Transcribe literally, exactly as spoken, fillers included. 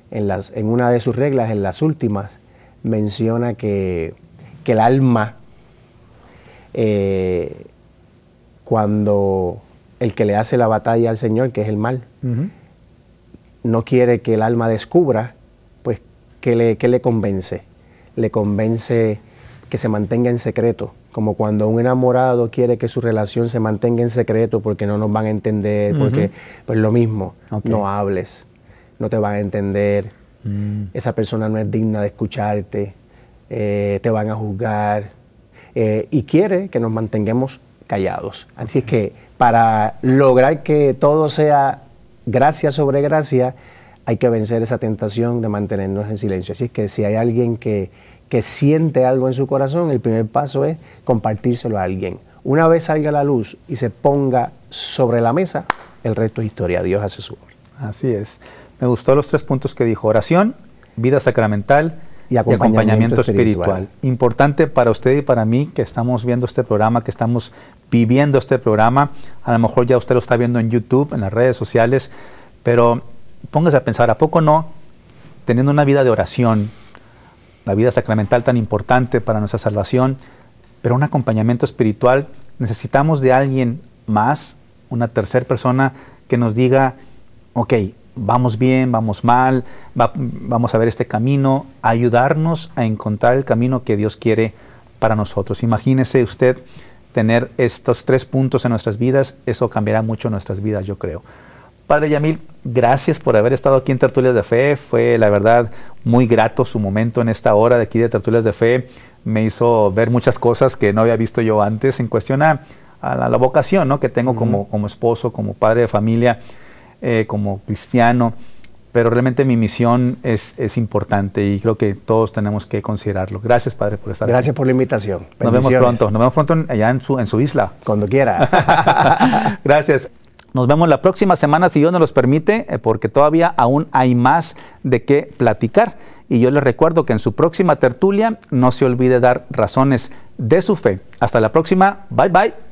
en, las, en una de sus reglas, en las últimas, menciona que, que el alma, eh, cuando el que le hace la batalla al Señor, que es el mal, uh-huh. no quiere que el alma descubra, pues, ¿qué le, qué le convence? Le convence que se mantenga en secreto, como cuando un enamorado quiere que su relación se mantenga en secreto porque no nos van a entender, uh-huh. porque pues lo mismo, okay. no hables, no te van a entender, mm. esa persona no es digna de escucharte, eh, te van a juzgar, eh, y quiere que nos mantengamos callados. Así okay. es que para lograr que todo sea gracia sobre gracia, hay que vencer esa tentación de mantenernos en silencio. Así es que si hay alguien que, que siente algo en su corazón, el primer paso es compartírselo a alguien. Una vez salga a la luz y se ponga sobre la mesa, el resto es historia. Dios hace su obra. Así es. Me gustó los tres puntos que dijo: oración, vida sacramental y acompañamiento, y acompañamiento espiritual. espiritual. Importante para usted y para mí, que estamos viendo este programa, que estamos viviendo este programa. A lo mejor ya usted lo está viendo en YouTube, en las redes sociales, pero póngase a pensar, ¿a poco no? Teniendo una vida de oración, la vida sacramental tan importante para nuestra salvación, pero un acompañamiento espiritual, necesitamos de alguien más, una tercera persona que nos diga, ok, vamos bien, vamos mal, va, vamos a ver este camino, ayudarnos a encontrar el camino que Dios quiere para nosotros. Imagínese usted tener estos tres puntos en nuestras vidas, eso cambiará mucho nuestras vidas, yo creo. Padre Yamil, gracias por haber estado aquí en Tertulias de Fe. Fue, la verdad, muy grato su momento en esta hora de aquí de Tertulias de Fe. Me hizo ver muchas cosas que no había visto yo antes en cuestión a, a la, la vocación, ¿no?, que tengo uh-huh. como, como esposo, como padre de familia, eh, como cristiano. Pero realmente mi misión es, es importante y creo que todos tenemos que considerarlo. Gracias, Padre, por estar Gracias aquí. por la invitación. Nos vemos pronto. Nos vemos pronto en, allá en su, en su isla. Cuando quiera. Gracias. Nos vemos la próxima semana, si Dios nos los permite, porque todavía aún hay más de qué platicar. Y yo les recuerdo que en su próxima tertulia no se olvide dar razones de su fe. Hasta la próxima. Bye, bye.